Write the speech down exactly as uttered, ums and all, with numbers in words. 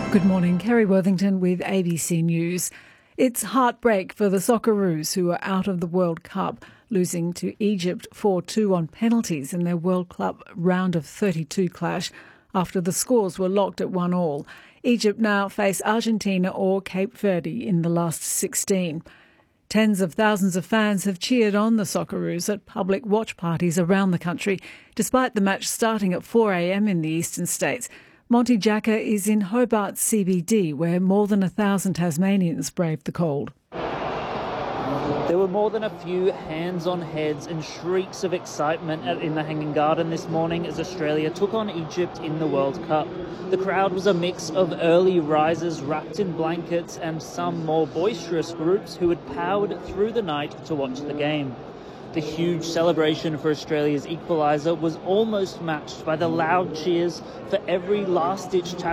Good morning, Kerry Worthington with A B C News. It's heartbreak for the Socceroos who are out of the World Cup, losing to Egypt four two on penalties in their World Cup round of thirty-two clash after the scores were locked at one all. Egypt now face Argentina or Cape Verde in the last sixteen. Tens of thousands of fans have cheered on the Socceroos at public watch parties around the country, despite the match starting at four a m in the eastern states. Monty Jacka is in Hobart C B D, where more than a thousand Tasmanians braved the cold. There were more than a few hands-on heads and shrieks of excitement in the Hanging Garden this morning as Australia took on Egypt in the World Cup. The crowd was a mix of early risers wrapped in blankets and some more boisterous groups who had powered through the night to watch the game. The huge celebration for Australia's equaliser was almost matched by the loud cheers for every last-ditch tackle